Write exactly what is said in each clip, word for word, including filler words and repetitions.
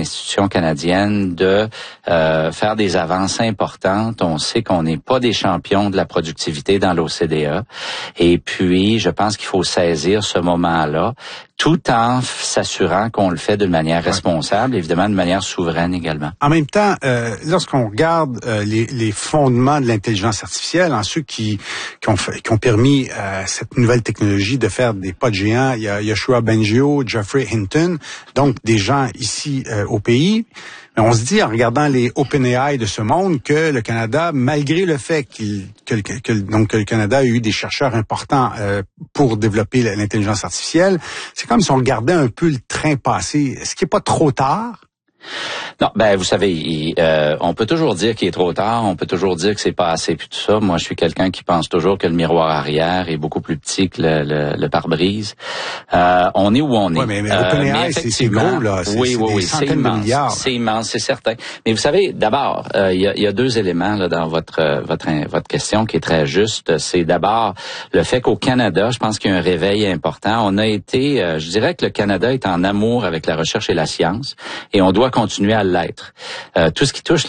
institutions canadiennes de euh, faire des avances importantes. On sait qu'on n'est pas des champions de la productivité dans l'O C D E. Et puis, je pense qu'il faut saisir ce moment-là, tout en s'assurant qu'on le fait d'une manière responsable, évidemment de manière souveraine également. En même temps, euh, lorsqu'on regarde euh, les, les fondements de l'intelligence artificielle, en ceux qui, qui, ont, fait, qui ont permis à cette nouvelle technologie de faire des pas de géants, il y a Yoshua Bengio, Geoffrey Hinton, donc des gens ici euh, au pays. Mais on se dit, en regardant les OpenAI de ce monde, que le Canada, malgré le fait qu'il, que, que, que, donc, que le Canada a eu des chercheurs importants euh, pour développer l'intelligence artificielle, c'est comme si on regardait un peu le train passer. Est-ce qu'il n'est pas trop tard? Non, ben vous savez, il, euh, on peut toujours dire qu'il est trop tard, on peut toujours dire que c'est pas assez, puis tout ça. Moi, je suis quelqu'un qui pense toujours que le miroir arrière est beaucoup plus petit que le, le, le pare-brise. Euh, on est où on est. Oui, mais, mais OpenAI, euh, c'est gros, là. C'est, oui, c'est oui, des oui, centaines c'est immense, de milliards. C'est immense, c'est certain. Mais vous savez, d'abord, euh, il y, a, y a deux éléments là dans votre euh, votre votre question qui est très juste. C'est d'abord le fait qu'au Canada, je pense qu'il y a un réveil important. On a été, euh, je dirais que le Canada est en amour avec la recherche et la science, et on doit continuer à l'être. Euh, tout ce qui touche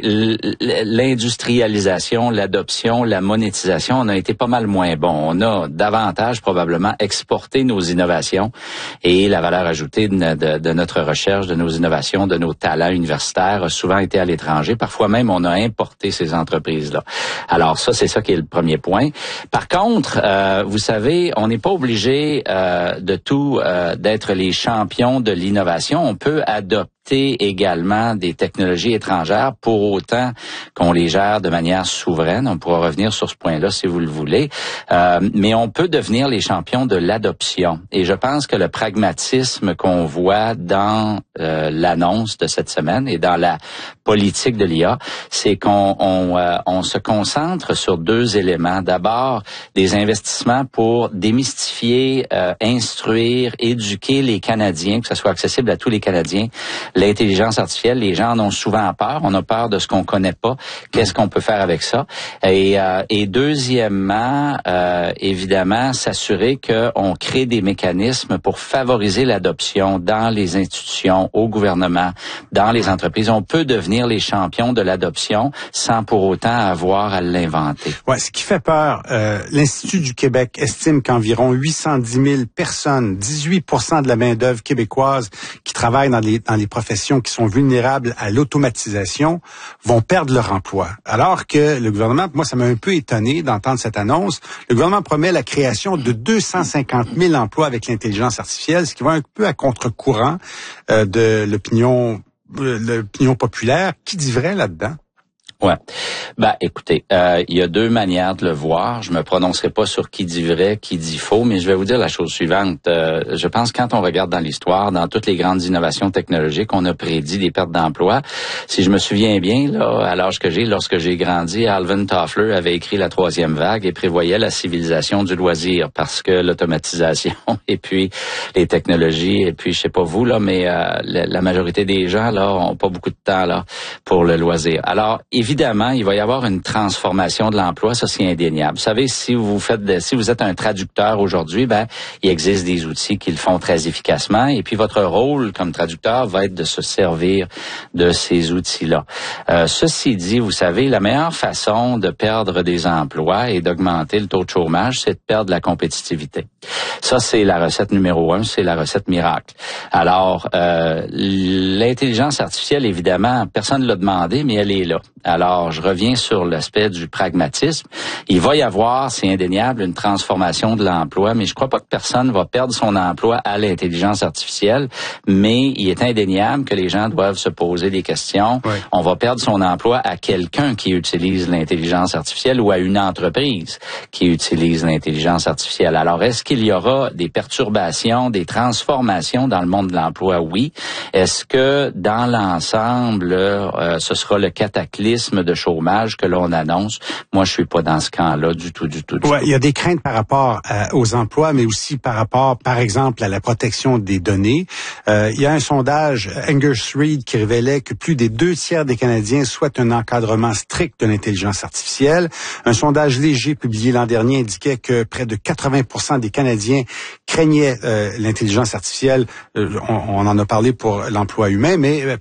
l'industrialisation, l'adoption, la monétisation, on a été pas mal moins bon. On a davantage probablement exporté nos innovations et la valeur ajoutée de, de, de notre recherche, de nos innovations, de nos talents universitaires a souvent été à l'étranger. Parfois même, on a importé ces entreprises-là. Alors ça, c'est ça qui est le premier point. Par contre, euh, vous savez, on n'est pas obligé euh, de tout euh, d'être les champions de l'innovation. On peut adopter également des technologies étrangères pour autant qu'on les gère de manière souveraine. On pourra revenir sur ce point-là si vous le voulez. Euh, mais on peut devenir les champions de l'adoption. Et je pense que le pragmatisme qu'on voit dans euh, l'annonce de cette semaine et dans la politique de l'I A, c'est qu'on on, euh, on se concentre sur deux éléments. D'abord, des investissements pour démystifier, euh, instruire, éduquer les Canadiens, que ce soit accessible à tous les Canadiens. L'intelligence artificielle, les gens en ont souvent peur. On a peur de ce qu'on connaît pas. Qu'est-ce qu'on peut faire avec ça? Et, euh, et deuxièmement, euh, évidemment, s'assurer qu'on crée des mécanismes pour favoriser l'adoption dans les institutions, au gouvernement, dans les entreprises. On peut devenir les champions de l'adoption sans pour autant avoir à l'inventer. Ouais, ce qui fait peur, euh, l'Institut du Québec estime qu'environ huit cent dix mille personnes, dix-huit pour cent de la main-d'œuvre québécoise qui travaillent dans les dans les professions qui sont vulnérables à l'automatisation vont perdre leur emploi. Alors que le gouvernement, moi ça m'a un peu étonné d'entendre cette annonce, le gouvernement promet la création de deux cent cinquante mille emplois avec l'intelligence artificielle, ce qui va un peu à contre-courant euh, de l'opinion, euh, l'opinion populaire. Qui dit vrai là-dedans? Ouais. Ben, écoutez, euh, il y a deux manières de le voir. Je me prononcerai pas sur qui dit vrai, qui dit faux, mais je vais vous dire la chose suivante. Euh, je pense que quand on regarde dans l'histoire, dans toutes les grandes innovations technologiques, on a prédit des pertes d'emplois. Si je me souviens bien, là, à l'âge que j'ai, lorsque j'ai grandi, Alvin Toffler avait écrit La troisième vague et prévoyait la civilisation du loisir parce que l'automatisation et puis les technologies et puis je sais pas vous là, mais euh, la, la majorité des gens là ont pas beaucoup de temps là pour le loisir. Alors évidemment, il va y avoir une transformation de l'emploi, ça c'est indéniable. Vous savez, si vous faites, de, si vous êtes un traducteur aujourd'hui, ben il existe des outils qui le font très efficacement. Et puis votre rôle comme traducteur va être de se servir de ces outils-là. Euh, ceci dit, vous savez, la meilleure façon de perdre des emplois et d'augmenter le taux de chômage, c'est de perdre la compétitivité. Ça, c'est la recette numéro un, c'est la recette miracle. Alors, euh, l'intelligence artificielle, évidemment, personne ne l'a demandé, mais elle est là. Alors, je reviens sur l'aspect du pragmatisme. Il va y avoir, c'est indéniable, une transformation de l'emploi, mais je crois pas que personne va perdre son emploi à l'intelligence artificielle, mais il est indéniable que les gens doivent se poser des questions. Oui. On va perdre son emploi à quelqu'un qui utilise l'intelligence artificielle ou à une entreprise qui utilise l'intelligence artificielle. Alors, est-ce qu'il y aura des perturbations, des transformations dans le monde de l'emploi? Oui. Est-ce que dans l'ensemble, euh, ce sera le cataclysme de chômage que l'on annonce? Moi, je suis pas dans ce camp-là du tout, du tout, du ouais, tout. Il y a des craintes par rapport euh, aux emplois, mais aussi par rapport, par exemple, à la protection des données. Euh, il y a un sondage Angus Reid qui révélait que plus des deux tiers des Canadiens souhaitent un encadrement strict de l'intelligence artificielle. Un sondage léger publié l'an dernier indiquait que près de quatre-vingts pour cent des Canadiens craignaient euh, l'intelligence artificielle. Euh, on, on en a parlé pour l'emploi humain, mais